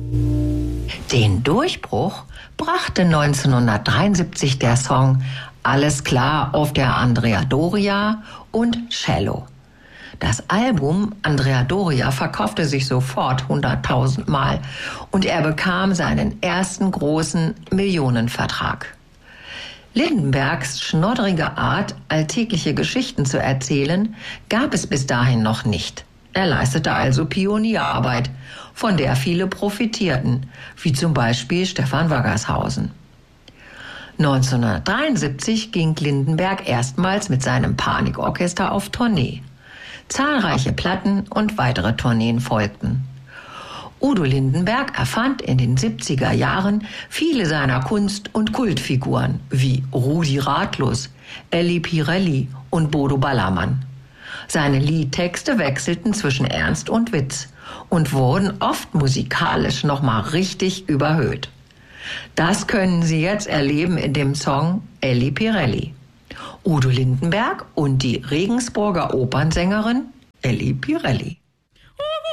Den Durchbruch brachte 1973 der Song Alles klar auf der Andrea Doria und Cello. Das Album Andrea Doria verkaufte sich sofort 100.000 Mal und er bekam seinen ersten großen Millionenvertrag. Lindenbergs schnoddrige Art, alltägliche Geschichten zu erzählen, gab es bis dahin noch nicht. Er leistete also Pionierarbeit, von der viele profitierten, wie zum Beispiel Stefan Waggershausen. 1973 ging Lindenberg erstmals mit seinem Panikorchester auf Tournee. Zahlreiche Platten und weitere Tourneen folgten. Udo Lindenberg erfand in den 70er Jahren viele seiner Kunst- und Kultfiguren wie Rudi Ratlos, Elli Pirelli und Bodo Ballermann. Seine Liedtexte wechselten zwischen Ernst und Witz und wurden oft musikalisch nochmal richtig überhöht. Das können Sie jetzt erleben in dem Song Elli Pirelli. Udo Lindenberg und die Regensburger Opernsängerin Elli Pirelli.